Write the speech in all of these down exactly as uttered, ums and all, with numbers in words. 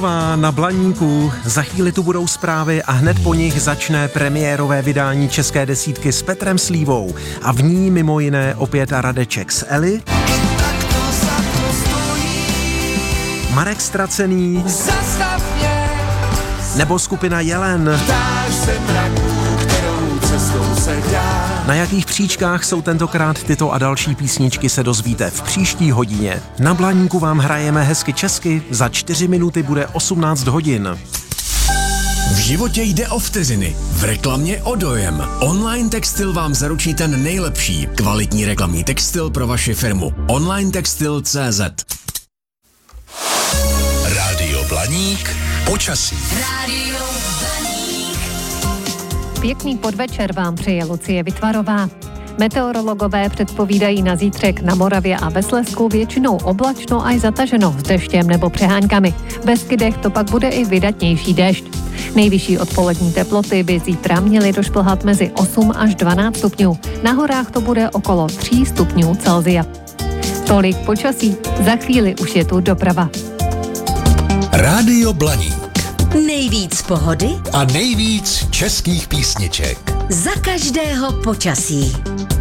Vlková na Blaníku. Za chvíli tu budou zprávy a hned po nich začne premiérové vydání České desítky s Petrem Slívou. A v ní mimo jiné opět Radeček s Eli, Marek Ztracený nebo skupina Jelen. Na jakých příčkách jsou tentokrát tyto a další písničky, se dozvíte v příští hodině. Na Blaníku vám hrajeme hezky česky, za čtyři minuty bude osmnáct hodin. V životě jde o vteřiny, v reklamě o dojem. Online Textil vám zaručí ten nejlepší, kvalitní reklamní textil pro vaši firmu. online textil tečka cé zet. Rádio Blaník, počasí. Rádio Blaník. Pěkný podvečer vám přeje Lucie Vytvarová. Meteorologové předpovídají na zítřek na Moravě a ve Slezsku většinou oblačno až zataženo s deštěm nebo přeháňkami. V Beskydech to pak bude i vydatnější déšť. Nejvyšší odpolední teploty by zítra měly došplhat mezi osm až dvanáct stupňů. Na horách to bude okolo tři stupňů Celsia. Tolik počasí, za chvíli už je tu doprava. Rádio Blaník. Nejvíc pohody a nejvíc českých písniček. Za každého počasí.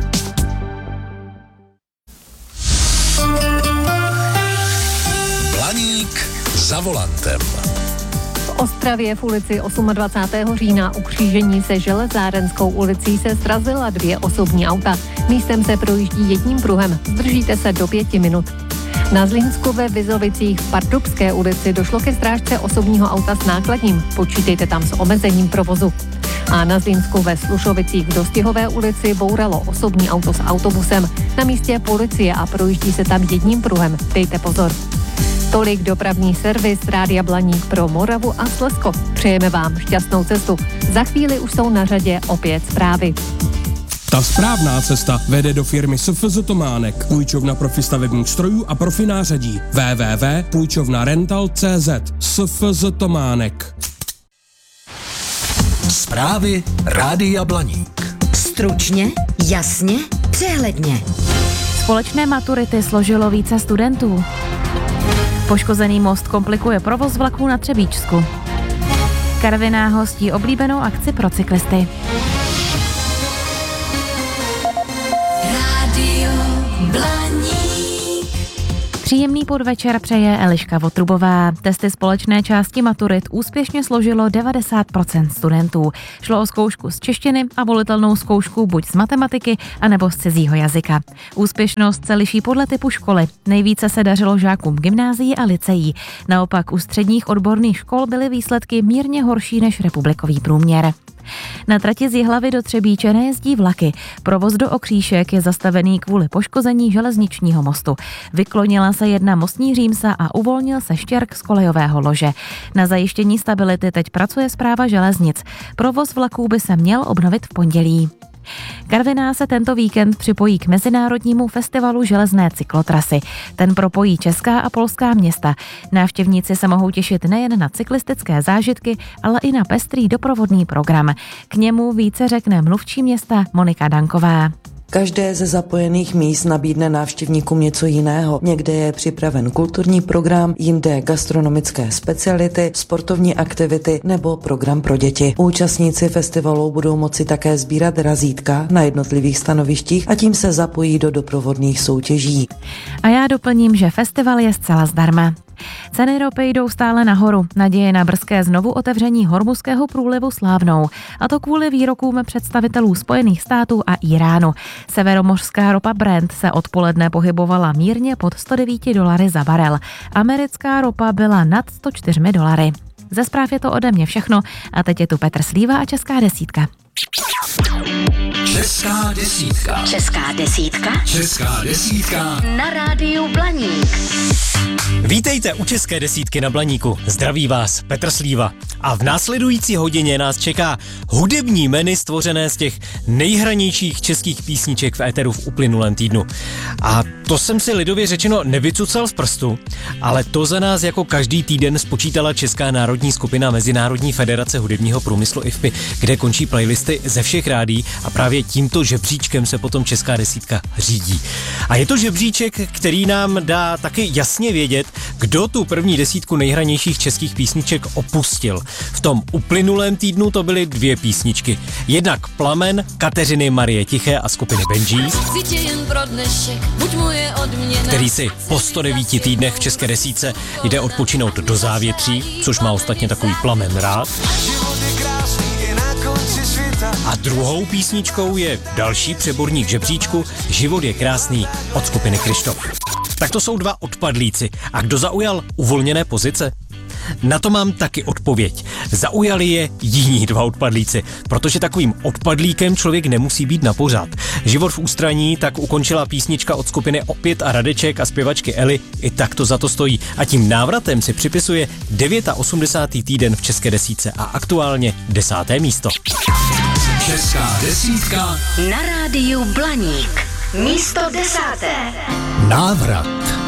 Blaník za volantem. V Ostravě v ulici dvacátého osmého října u křížení se Železárenskou ulicí se srazila dvě osobní auta. Místem se projíždí jedním pruhem. Zdržíte se do pěti minut. Na Zlínsku ve Vizovicích v Pardubské ulici došlo ke strážce osobního auta s nákladním. Počítejte tam s omezením provozu. A na Zlínsku ve Slušovicích v Dostihové ulici bouralo osobní auto s autobusem. Na místě policie a projíždí se tam jedním pruhem. Dejte pozor. Tolik dopravní servis Rádia Blaník pro Moravu a Slezsko. Přejeme vám šťastnou cestu. Za chvíli už jsou na řadě opět zprávy. Ta správná cesta vede do firmy S F Z Tománek, půjčovna profi stavebních strojů a profi nářadí. w w w tečka půjčovna rental tečka cé zet. S F Z Tománek. Zprávy Rádia Blaník. Stručně, jasně, přehledně. Společné maturity složilo více studentů. Poškozený most komplikuje provoz vlaků na Třebíčsku. Karviná hostí oblíbenou akci pro cyklisty. Příjemný podvečer přeje Eliška Votrubová. Testy společné části maturit úspěšně složilo devadesát procent studentů. Šlo o zkoušku z češtiny a volitelnou zkoušku buď z matematiky, anebo z cizího jazyka. Úspěšnost se liší podle typu školy. Nejvíce se dařilo žákům gymnázií a lyceí. Naopak u středních odborných škol byly výsledky mírně horší než republikový průměr. Na trati z Jihlavy do Třebíče nejezdí vlaky. Provoz do Okříšek je zastavený kvůli poškození železničního mostu. Vyklonila se jedna mostní římsa a uvolnil se štěrk z kolejového lože. Na zajištění stability teď pracuje Správa železnic. Provoz vlaků by se měl obnovit v pondělí. Karviná se tento víkend připojí k mezinárodnímu festivalu železné cyklotrasy. Ten propojí česká a polská města. Návštěvníci se mohou těšit nejen na cyklistické zážitky, ale i na pestrý doprovodný program. K němu více řekne mluvčí města Monika Danková. Každé ze zapojených míst nabídne návštěvníkům něco jiného. Někde je připraven kulturní program, jinde gastronomické speciality, sportovní aktivity nebo program pro děti. Účastníci festivalu budou moci také sbírat razítka na jednotlivých stanovištích a tím se zapojí do doprovodných soutěží. A já doplním, že festival je zcela zdarma. Ceny ropy jdou stále nahoru. Naděje na brzké znovu otevření Hormuzského průlivu slávnou. A to kvůli výrokům představitelů Spojených států a Iránu. Severomořská ropa Brent se odpoledne pohybovala mírně pod sto devět dolary za barel. Americká ropa byla nad sto čtyři dolary. Ze zpráv je to ode mě všechno a teď je tu Petr Slíva a Česká desítka. Česká desítka. Česká desítka. Česká desítka. Na rádiu Blaník. Vítejte u České desítky na Blaníku. Zdraví vás Petr Slíva. A v následující hodině nás čeká hudební menu stvořené z těch nejhranějších českých písniček v éteru v uplynulém týdnu. A to jsem si lidově řečeno nevycucal z prstu, ale to za nás jako každý týden spočítala Česká národní skupina Mezinárodní federace hudebního průmyslu I F P I, kde končí playlisty ze všech rádií a právě tímto žebříčkem se potom česká desítka řídí. A je to žebříček, který nám dá taky jasně vědět, kdo tu první desítku nejhranějších českých písniček opustil. V tom uplynulém týdnu to byly dvě písničky. Jednak Plamen Kateřiny Marie Tiché a skupiny Benji, který si po sto devíti týdnech v české desítce jde odpočinout do závětří, což má ostatně takový Plamen rád. A druhou písničkou je další přeborník žebříčku Život je krásný od skupiny Kryštof. Tak to jsou dva odpadlíci. A kdo zaujal uvolněné pozice? Na to mám taky odpověď. Zaujali je jiní dva odpadlíci, protože takovým odpadlíkem člověk nemusí být na pořád. Život v ústraní tak ukončila písnička od skupiny Opět a Radeček a zpěvačky Eli. I tak to za to stojí. A tím návratem si připisuje osmdesátý devátý týden v české desítce a aktuálně desáté místo. Česká desítka Na rádiu Blaník. Místo desáté. Návrat.